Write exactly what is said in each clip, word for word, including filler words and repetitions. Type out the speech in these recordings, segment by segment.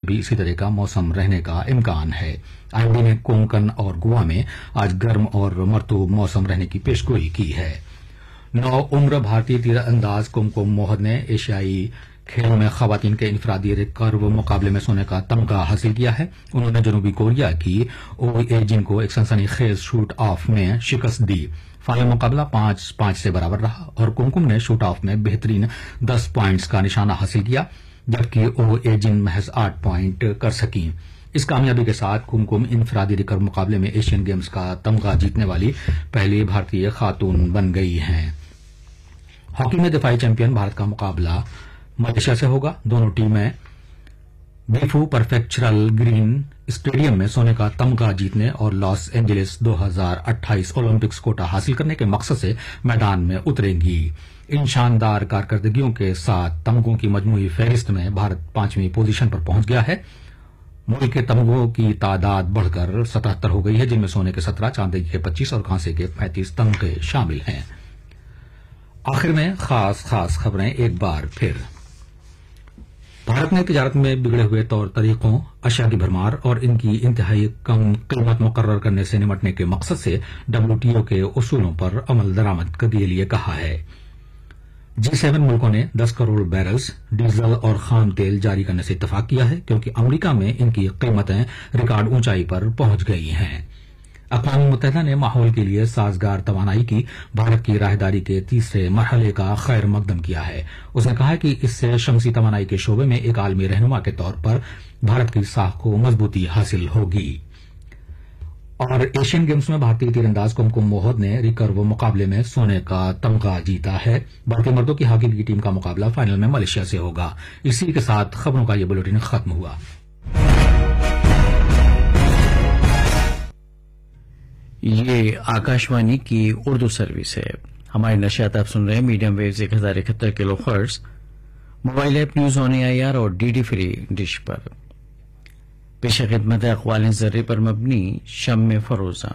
بھی اسی طرح کا موسم رہنے کا امکان ہے۔ آئی ایم ڈی نے کونکن اور گوا میں آج گرم اور مرطوب موسم رہنے کی پیشگوئی کی ہے۔ نو عمر بھارتی تیر انداز کمکم موہد نے ایشیائی کھیلوں میں خواتین کے انفرادی ریکرو مقابلے میں سونے کا تمغہ حاصل کیا ہے۔ انہوں نے جنوبی کوریا کی او اے جن کو ایک سنسنی خیز شوٹ آف میں شکست دی۔ فائنل مقابلہ پانچ پانچ سے برابر رہا اور کمکم نے شوٹ آف میں بہترین دس پوائنٹس کا نشانہ حاصل کیا، جبکہ او اے جن محض آٹھ پوائنٹ کر سکیں۔ اس کامیابی کے ساتھ کمکم انفرادی ریکرو مقابلے میں ایشین گیمز کا تمغہ جیتنے والی پہلی بھارتی خاتون بن گئی ہیں۔ ہاکی میں دفاعی چیمپئن بھارت کا مقابلہ ملیشیا سے ہوگا۔ دونوں ٹیمیں بیفو پرفیکچرل گرین اسٹیڈیم میں سونے کا تمغہ جیتنے اور لاس اینجلس دو ہزار اٹھائیس اولمپکس کوٹا حاصل کرنے کے مقصد سے میدان میں اتریں گی۔ ان شاندار کارکردگیوں کے ساتھ تمغوں کی مجموعی فہرست میں بھارت پانچویں پوزیشن پر پہنچ گیا ہے۔ ملک کے تمغوں کی تعداد بڑھ کر ستہتر ہو گئی ہے، جن میں سونے کے سترہ، چاندی کے پچیس اور کانسے کے پینتیس تمغے شامل ہیں۔ آخر میں خاص خاص خبریں ایک بار پھر۔ بھارت نے تجارت میں بگڑے ہوئے طور طریقوں، اشیاء کی بھرمار اور ان کی انتہائی کم قیمت مقرر کرنے سے نمٹنے کے مقصد سے ڈبلیو ٹی او کے اصولوں پر عمل درآمد کے لیے کہا ہے۔ جی سیون ملکوں نے دس کروڑ بیرلز ڈیزل اور خام تیل جاری کرنے سے اتفاق کیا ہے، کیونکہ امریکہ میں ان کی قیمتیں ریکارڈ اونچائی پر پہنچ گئی ہیں۔ اقوام متحدہ نے ماحول کے لیے سازگار توانائی کی بھارت کی راہداری کے تیسرے مرحلے کا خیر مقدم کیا ہے۔ اس نے کہا کہ اس سے شمسی توانائی کے شعبے میں ایک عالمی رہنما کے طور پر بھارت کی ساکھ کو مضبوطی حاصل ہوگی۔ اور ایشین گیمز میں بھارتی تیر انداز کمکم موہد نے ریکرو مقابلے میں سونے کا تمغہ جیتا ہے۔ بھارتی مردوں کی ہاکی کی ٹیم کا مقابلہ فائنل میں ملیشیا سے ہوگا۔ اسی کے ساتھ خبروں کا یہ بلیٹن ختم ہوا۔ یہ آکاشوانی کی اردو سروس ہے۔ ہماری نشریات آپ سن رہے ہیں میڈیم ویوز ایک ہزار اکہتر کلو hertz, mobile app news on a I R اور ڈی ڈی فری ڈش پر۔ پیش خدمت اقوال ذرے پر مبنی شم فروزہ۔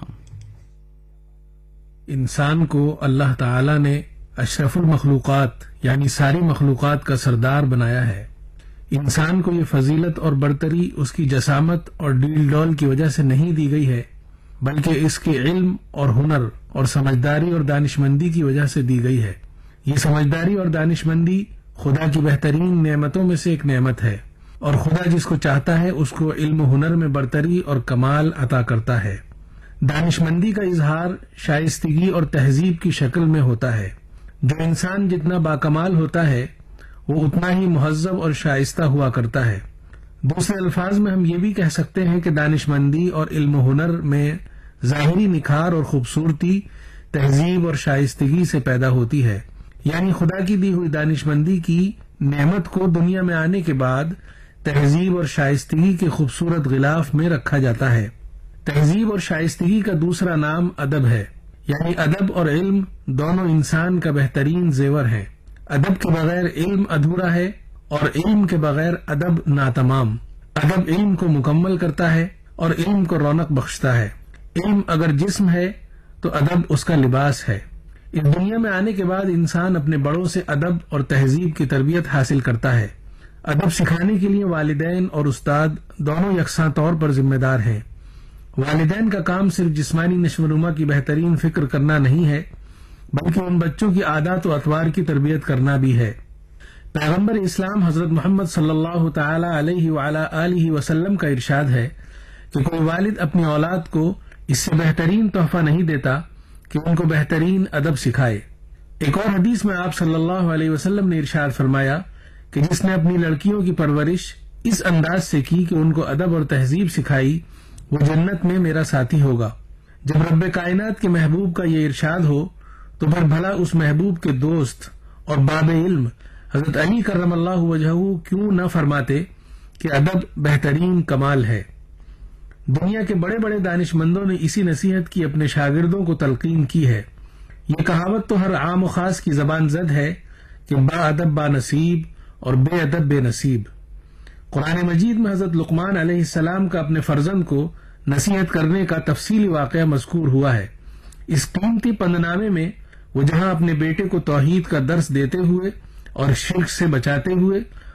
انسان کو اللہ تعالی نے اشرف المخلوقات یعنی ساری مخلوقات کا سردار بنایا ہے۔ انسان کو یہ فضیلت اور برتری اس کی جسامت اور ڈیل ڈول کی وجہ سے نہیں دی گئی ہے، بلکہ اس کے علم اور ہنر اور سمجھداری اور دانشمندی کی وجہ سے دی گئی ہے۔ یہ سمجھداری اور دانشمندی خدا کی بہترین نعمتوں میں سے ایک نعمت ہے، اور خدا جس کو چاہتا ہے اس کو علم و ہنر میں برتری اور کمال عطا کرتا ہے۔ دانشمندی کا اظہار شائستگی اور تہذیب کی شکل میں ہوتا ہے۔ جو انسان جتنا باکمال ہوتا ہے وہ اتنا ہی مہذب اور شائستہ ہوا کرتا ہے۔ دوسرے الفاظ میں ہم یہ بھی کہہ سکتے ہیں کہ دانشمندی اور علم و ہنر میں ظاہری نکھار اور خوبصورتی تہذیب اور شائستگی سے پیدا ہوتی ہے، یعنی خدا کی دی ہوئی دانشمندی کی نعمت کو دنیا میں آنے کے بعد تہذیب اور شائستگی کے خوبصورت غلاف میں رکھا جاتا ہے۔ تہذیب اور شائستگی کا دوسرا نام ادب ہے، یعنی ادب اور علم دونوں انسان کا بہترین زیور ہیں۔ ادب کے بغیر علم ادھورا ہے اور علم کے بغیر ادب ناتمام۔ ادب علم کو مکمل کرتا ہے اور علم کو رونق بخشتا ہے۔ علم اگر جسم ہے تو ادب اس کا لباس ہے۔ اس دنیا میں آنے کے بعد انسان اپنے بڑوں سے ادب اور تہذیب کی تربیت حاصل کرتا ہے۔ ادب سکھانے کے لیے والدین اور استاد دونوں یکساں طور پر ذمہ دار ہیں۔ والدین کا کام صرف جسمانی نشو و نما کی بہترین فکر کرنا نہیں ہے، بلکہ ان بچوں کی عادات و اطوار کی تربیت کرنا بھی ہے۔ پیغمبر اسلام حضرت محمد صلی اللہ تعالی علیہ وعلی آلہ وسلم کا ارشاد ہے کہ کوئی والد اپنی اولاد کو اس سے بہترین تحفہ نہیں دیتا کہ ان کو بہترین ادب سکھائے۔ ایک اور حدیث میں آپ صلی اللہ علیہ وسلم نے ارشاد فرمایا کہ جس نے اپنی لڑکیوں کی پرورش اس انداز سے کی کہ ان کو ادب اور تہذیب سکھائی، وہ جنت میں میرا ساتھی ہوگا۔ جب رب کائنات کے محبوب کا یہ ارشاد ہو تو پھر بھلا اس محبوب کے دوست اور باب علم حضرت علی کرم اللہ وجہہ کیوں نہ فرماتے کہ ادب بہترین کمال ہے۔ دنیا کے بڑے بڑے دانشمندوں نے اسی نصیحت کی اپنے شاگردوں کو تلقین کی ہے۔ یہ کہاوت تو ہر عام و خاص کی زبان زد ہے کہ با ادب با نصیب اور بے ادب بے نصیب۔ قرآن مجید میں حضرت لقمان علیہ السلام کا اپنے فرزند کو نصیحت کرنے کا تفصیلی واقعہ مذکور ہوا ہے۔ اس قیمتی پندنامے میں وہ جہاں اپنے بیٹے کو توحید کا درس دیتے ہوئے اور شرک سے بچاتے ہوئے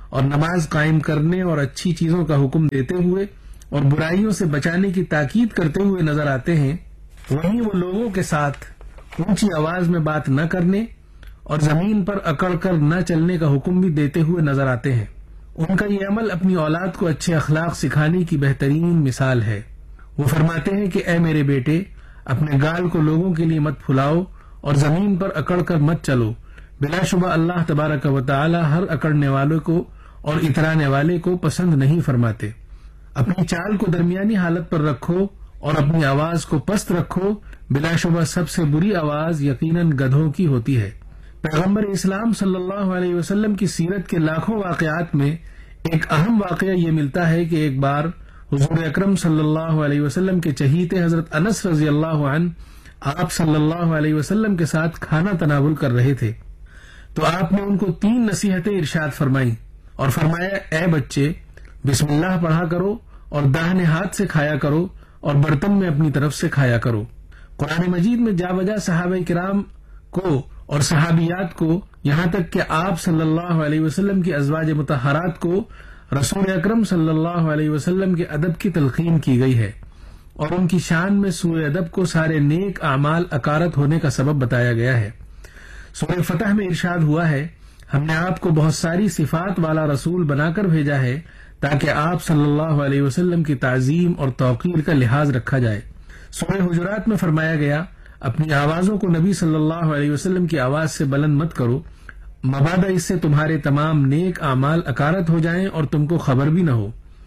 اور نماز قائم کرنے اور اچھی چیزوں کا حکم دیتے ہوئے اور برائیوں سے بچانے کی تاکید کرتے ہوئے نظر آتے ہیں، وہیں وہ لوگوں کے ساتھ اونچی آواز میں بات نہ کرنے اور زمین پر اکڑ کر نہ چلنے کا حکم بھی دیتے ہوئے نظر آتے ہیں۔ ان کا یہ عمل اپنی اولاد کو اچھے اخلاق سکھانے کی بہترین مثال ہے۔ وہ فرماتے ہیں کہ اے میرے بیٹے، اپنے گال کو لوگوں کے لیے مت پھلاؤ اور زمین پر اکڑ کر مت چلو، بلا شبہ اللہ تبارک و تعالی ہر اکڑنے والے کو اور اترانے والے کو پسند نہیں فرماتے۔ اپنی چال کو درمیانی حالت پر رکھو اور اپنی آواز کو پست رکھو، بلا شبہ سب سے بری آواز یقیناً گدھوں کی ہوتی ہے۔ پیغمبر اسلام صلی اللہ علیہ وسلم کی سیرت کے لاکھوں واقعات میں ایک اہم واقعہ یہ ملتا ہے کہ ایک بار حضور اکرم صلی اللہ علیہ وسلم کے چہیتے حضرت انس رضی اللہ عنہ آپ صلی اللہ علیہ وسلم کے ساتھ کھانا تناول کر رہے تھے، تو آپ نے ان کو تین نصیحتیں ارشاد فرمائیں اور فرمایا، اے بچے، بسم اللہ پڑھا کرو اور داہنے ہاتھ سے کھایا کرو اور برتن میں اپنی طرف سے کھایا کرو۔ قرآن مجید میں جا بجا صحابہ کرام کو اور صحابیات کو، یہاں تک کہ آپ صلی اللہ علیہ وسلم کی ازواج مطہرات کو رسول اکرم صلی اللہ علیہ وسلم کے ادب کی تلقین کی گئی ہے اور ان کی شان میں سوء ادب کو سارے نیک اعمال اکارت ہونے کا سبب بتایا گیا ہے۔ سورہ فتح میں ارشاد ہوا ہے، ہم نے آپ کو بہت ساری صفات والا رسول بنا کر بھیجا ہے تاکہ آپ صلی اللہ علیہ وسلم کی تعظیم اور توقیر کا لحاظ رکھا جائے۔ سورہ حجرات میں فرمایا گیا، اپنی آوازوں کو نبی صلی اللہ علیہ وسلم کی آواز سے بلند مت کرو، مبادا اس سے تمہارے تمام نیک اعمال اکارت ہو جائیں اور تم کو خبر بھی نہ ہو۔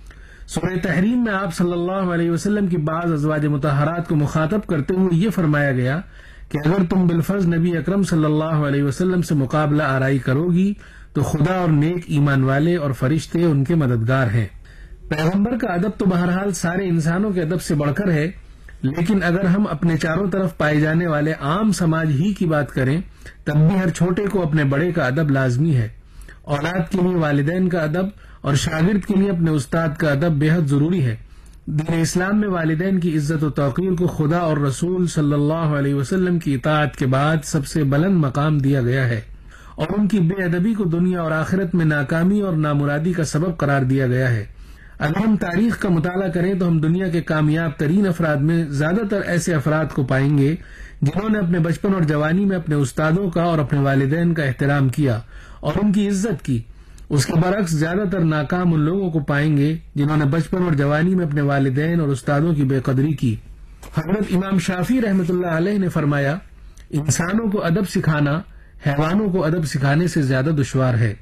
سورہ تحریم میں آپ صلی اللہ علیہ وسلم کی بعض ازواج مطہرات کو مخاطب کرتے ہوئے یہ فرمایا گیا کہ اگر تم بالفرض نبی اکرم صلی اللہ علیہ وسلم سے مقابلہ آرائی کرو گی تو خدا اور نیک ایمان والے اور فرشتے ان کے مددگار ہیں۔ پیغمبر کا ادب تو بہرحال سارے انسانوں کے ادب سے بڑھ کر ہے، لیکن اگر ہم اپنے چاروں طرف پائے جانے والے عام سماج ہی کی بات کریں تب بھی ہر چھوٹے کو اپنے بڑے کا ادب لازمی ہے۔ اولاد کے لیے والدین کا ادب اور شاگرد کے لیے اپنے استاد کا ادب بے حد ضروری ہے۔ دین اسلام میں والدین کی عزت و توقیر کو خدا اور رسول صلی اللہ علیہ وسلم کی اطاعت کے بعد سب سے بلند مقام دیا گیا ہے اور ان کی بے ادبی کو دنیا اور آخرت میں ناکامی اور نامرادی کا سبب قرار دیا گیا ہے۔ اگر ہم تاریخ کا مطالعہ کریں تو ہم دنیا کے کامیاب ترین افراد میں زیادہ تر ایسے افراد کو پائیں گے جنہوں نے اپنے بچپن اور جوانی میں اپنے استادوں کا اور اپنے والدین کا احترام کیا اور ان کی عزت کی۔ اس کے برعکس زیادہ تر ناکام ان لوگوں کو پائیں گے جنہوں نے بچپن اور جوانی میں اپنے والدین اور استادوں کی بے قدری کی۔ حضرت امام شافعی رحمۃ اللہ علیہ نے فرمایا، انسانوں کو ادب سکھانا حیوانوں کو ادب سکھانے سے زیادہ دشوار ہے۔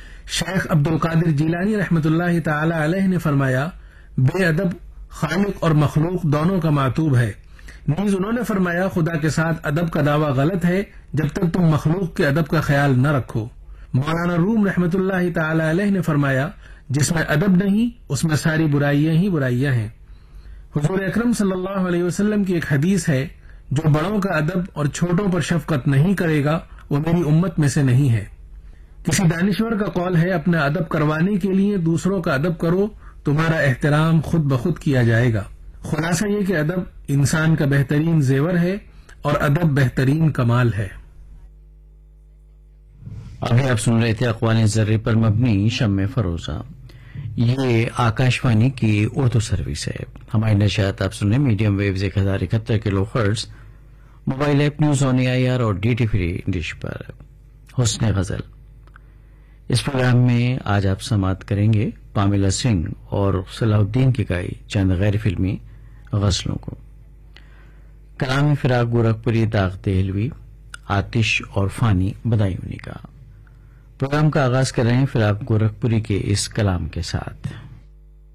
شیخ عبد القادر جیلانی رحمۃ اللہ تعالی علیہ نے فرمایا، بے ادب خالق اور مخلوق دونوں کا معتوب ہے۔ نیز انہوں نے فرمایا، خدا کے ساتھ ادب کا دعویٰ غلط ہے جب تک تم مخلوق کے ادب کا خیال نہ رکھو۔ مولانا روم رحمۃ اللہ تعالی علیہ نے فرمایا، جس میں ادب نہیں اس میں ساری برائیاں ہی برائیاں ہیں۔ حضور اکرم صلی اللہ علیہ وسلم کی ایک حدیث ہے، جو بڑوں کا ادب اور چھوٹوں پر شفقت نہیں کرے گا وہ میری امت میں سے نہیں ہے۔ کسی دانشور کا قول ہے، اپنا ادب کروانے کے لیے دوسروں کا ادب کرو، تمہارا احترام خود بخود کیا جائے گا۔ خلاصہ یہ کہ ادب انسان کا بہترین زیور ہے اور ادب بہترین کمال ہے۔ ابھی آپ سن رہے تھے اقوال ذرے پر مبنی شمع فروزہ، یہ آکاشوانی کی اردو سروس ہے۔ ہماری نشریات آپ سن رہے میڈیم ویوز ایک ہزار اکہتر کلو hertz, mobile app news on a I R اور ڈی ٹی فری ڈش پر۔ حسن غزل، اس پروگرام میں آج آپ سماعت کریں گے پامیلا سنگھ اور صلاح الدین کی گائی چند غیر فلمی غزلوں کو۔ کلام فراق گورکھپوری، داغ دہلوی، آتش اور فانی بدایونی کا۔ پروگرام کا آغاز کر رہے ہیں فراق گورکھپوری کے اس کلام کے ساتھ۔